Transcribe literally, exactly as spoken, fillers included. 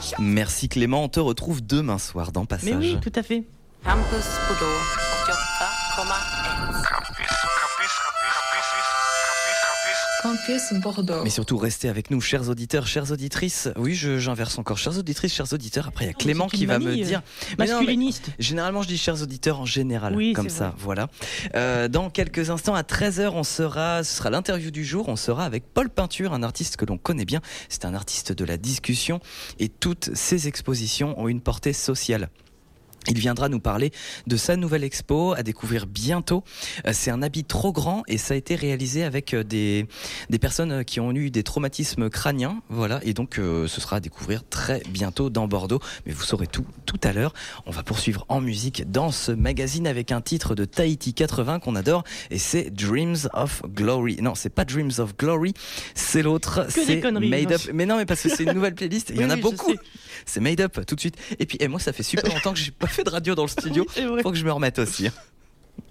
Merci Clément, on te retrouve demain soir dans Passage. Mais oui, tout à fait. Campus Bordeaux, quatre-vingt-dix virgule un. Campus Bordeaux. Mais surtout, restez avec nous, chers auditeurs, chères auditrices. Oui, je, j'inverse encore. Chères auditrices, chers auditeurs. Après, il y a Clément qui va me dire. Mais non, masculiniste. Mais généralement, je dis chers auditeurs en général. Oui, comme ça, vrai. voilà. Euh, dans quelques instants, à treize heures, on sera, ce sera l'interview du jour. On sera avec Paul Peinture, un artiste que l'on connaît bien. C'est un artiste de la discussion. Et toutes ses expositions ont une portée sociale. Il viendra nous parler de sa nouvelle expo à découvrir bientôt. C'est un habit trop grand et ça a été réalisé avec des, des personnes qui ont eu des traumatismes crâniens. Voilà. Et donc, euh, ce sera à découvrir très bientôt dans Bordeaux. Mais vous saurez tout, tout à l'heure. On va poursuivre en musique dans ce magazine avec un titre de Tahiti quatre-vingts qu'on adore. Et c'est Dreams of Glory. Non, c'est pas Dreams of Glory. C'est l'autre. Que c'est des conneries, Made non, Up. Mais non, mais parce que c'est une nouvelle playlist. Il y Oui, en a oui, je beaucoup. sais. C'est Made Up tout de suite. Et puis, et moi, ça fait super longtemps que j'ai pas fait de radio dans le studio. Oui, c'est vrai. Faut que je me remette aussi.